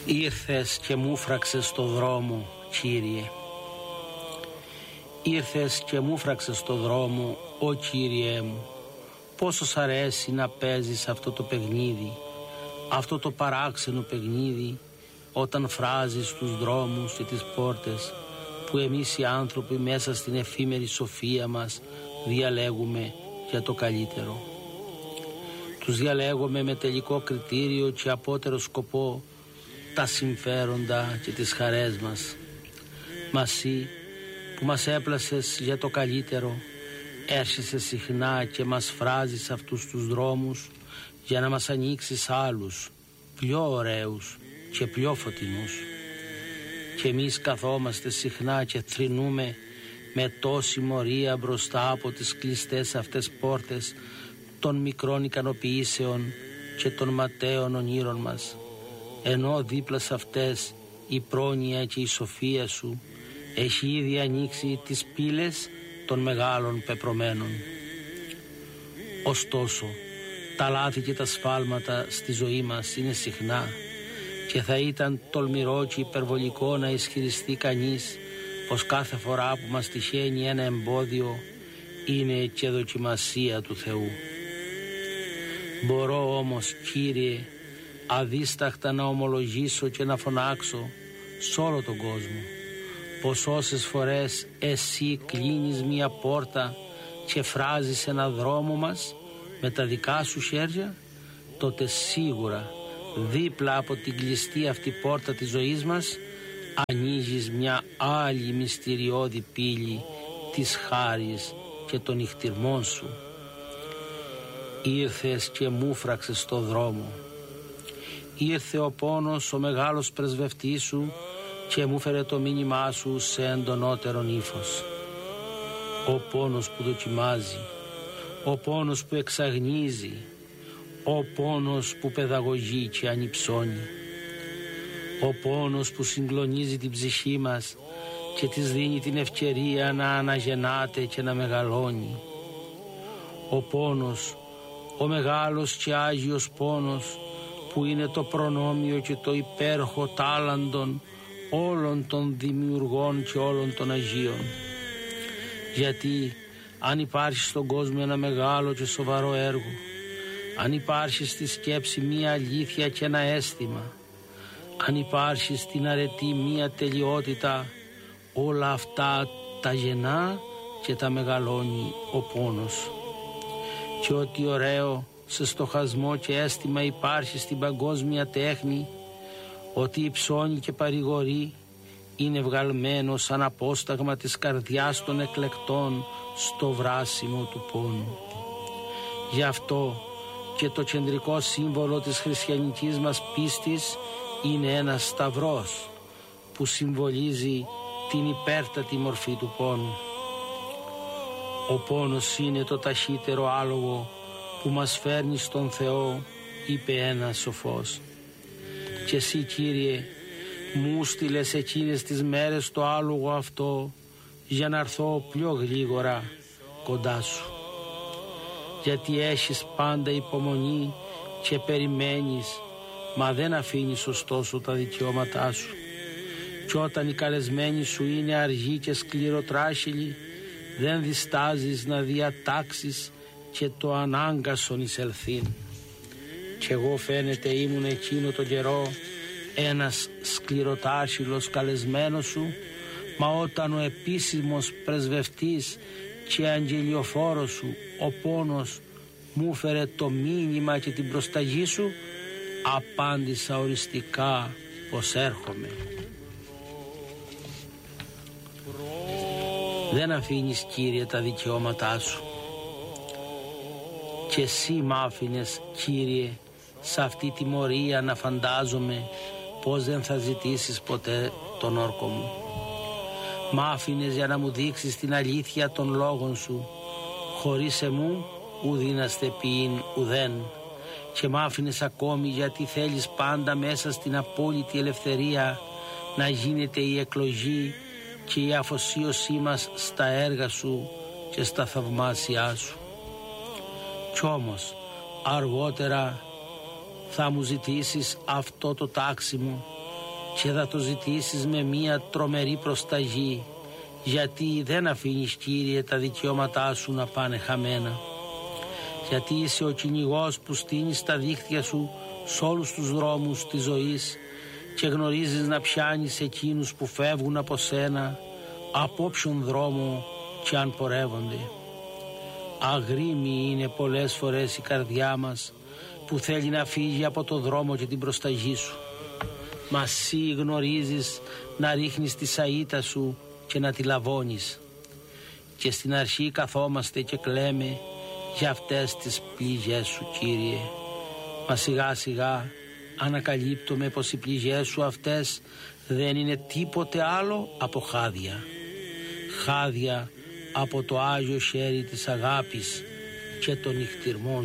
Ήρθες και μου φράξες στο δρόμο, Κύριε. Ήρθες και μου φράξες στο δρόμο, ο Κύριέ μου. Πόσο σ' αρέσει να παίζεις αυτό το παιχνίδι, αυτό το παράξενο παιχνίδι, όταν φράζεις τους δρόμους και τις πόρτες που εμείς οι άνθρωποι μέσα στην εφήμερη σοφία μας διαλέγουμε για το καλύτερο. Τους διαλέγουμε με τελικό κριτήριο και απότερο σκοπό τα συμφέροντα και τις χαρές μας. Μα εσύ που μας έπλασες για το καλύτερο, έρχεσαι συχνά και μας φράζεις αυτούς τους δρόμους για να μας ανοίξεις άλλους, πιο ωραίους και πιο φωτεινούς. Και εμείς καθόμαστε συχνά και θρηνούμε με τόση μορία μπροστά από τις κλειστές αυτές πόρτες των μικρών ικανοποιήσεων και των ματαίων ονείρων μας, ενώ δίπλα σε αυτές η πρόνοια και η σοφία σου έχει ήδη ανοίξει τις πύλες των μεγάλων πεπρωμένων. Ωστόσο, τα λάθη και τα σφάλματα στη ζωή μας είναι συχνά και θα ήταν τολμηρό και υπερβολικό να ισχυριστεί κανείς πως κάθε φορά που μας τυχαίνει ένα εμπόδιο είναι και δοκιμασία του Θεού. Μπορώ όμως, Κύριε, αδίσταχτα να ομολογήσω και να φωνάξω σ' όλο τον κόσμο πως όσες φορές εσύ κλείνεις μια πόρτα και φράζεις ένα δρόμο μας με τα δικά σου χέρια, τότε σίγουρα δίπλα από την κλειστή αυτή πόρτα της ζωής μας ανοίγεις μια άλλη μυστηριώδη πύλη της χάρης και των νυχτηρμών σου. Ήρθες και μου φράξες στο δρόμο. Ήρθε ο πόνος, ο μεγάλος πρεσβευτής σου, και μου φέρε το μήνυμά σου σε εντονότερον ύφος. Ο πόνος που δοκιμάζει, ο πόνος που εξαγνίζει, ο πόνος που παιδαγωγεί και ανυψώνει, ο πόνος που συγκλονίζει την ψυχή μας και της δίνει την ευκαιρία να αναγεννάται και να μεγαλώνει. Ο πόνος, ο μεγάλος και άγιος πόνος που είναι το προνόμιο και το υπέροχο τάλαντον όλων των δημιουργών και όλων των Αγίων. Γιατί αν υπάρχει στον κόσμο ένα μεγάλο και σοβαρό έργο, αν υπάρχει στη σκέψη μία αλήθεια και ένα αίσθημα, αν υπάρχει στην αρετή μία τελειότητα, όλα αυτά τα γεννά και τα μεγαλώνει ο πόνος. Και ό,τι ωραίο σε στοχασμό και αίσθημα υπάρχει στην παγκόσμια τέχνη, ότι υψώνει και παρηγορεί, είναι βγαλμένο σαν απόσταγμα της καρδιάς των εκλεκτών στο βράσιμο του πόνου. Γι' αυτό και το κεντρικό σύμβολο της χριστιανικής μας πίστης είναι ένας σταυρός που συμβολίζει την υπέρτατη μορφή του πόνου. Ο πόνος είναι το ταχύτερο άλογο που μας φέρνει στον Θεό, είπε ένας σοφός. Και εσύ, Κύριε, μου στείλες εκείνες τις μέρες το άλογο αυτό για να έρθω πιο γρήγορα κοντά σου. Γιατί έχεις πάντα υπομονή και περιμένεις, μα δεν αφήνεις ωστόσο τα δικαιώματά σου. Και όταν οι καλεσμένοι σου είναι αργοί και σκληροτράχυλοι, δεν διστάζεις να διατάξεις και το ανάγκασον εισελθήν. Κι εγώ φαίνεται ήμουν εκείνο τον καιρό ένας σκληροτράχυλος καλεσμένος σου, μα όταν ο επίσημος πρεσβευτής και αγγελιοφόρος σου, ο πόνος, μου φέρε το μήνυμα και την προσταγή σου, απάντησα οριστικά πως έρχομαι. Δεν αφήνεις, Κύριε, τα δικαιώματά σου. Και εσύ μ' άφηνες, Κύριε, σε αυτή τη μορία να φαντάζομαι πως δεν θα ζητήσεις ποτέ τον όρκο μου. Μ' άφηνες για να μου δείξεις την αλήθεια των λόγων σου, χωρίς εμού ουδή να στεπίην ουδέν. Και μ' άφηνες ακόμη γιατί θέλεις πάντα μέσα στην απόλυτη ελευθερία να γίνεται η εκλογή και η αφοσίωσή μας στα έργα σου και στα θαυμάσια σου. Κι όμως αργότερα Θα μου ζητήσεις αυτό το τάξιμο και θα το ζητήσεις με μία τρομερή προσταγή, γιατί δεν αφήνεις, Κύριε, τα δικαιώματά σου να πάνε χαμένα. Γιατί είσαι ο κυνηγός που στείνεις τα δίχτυα σου σ' όλους τους δρόμους της ζωής και γνωρίζεις να πιάνεις εκείνους που φεύγουν από σένα, από όποιον δρόμο και αν πορεύονται. Αγρίμη είναι πολλές φορές η καρδιά μας που θέλει να φύγει από το δρόμο και την προσταγή σου. Μα εσύ γνωρίζεις να ρίχνεις τη σαΐτα σου και να τη λαβώνεις. Και στην αρχή καθόμαστε και κλαίμε για αυτές τις πληγές σου, Κύριε. Μα σιγά σιγά ανακαλύπτουμε πως οι πληγές σου αυτές δεν είναι τίποτε άλλο από χάδια. Χάδια από το Άγιο χέρι της αγάπης και των νυχτιρμών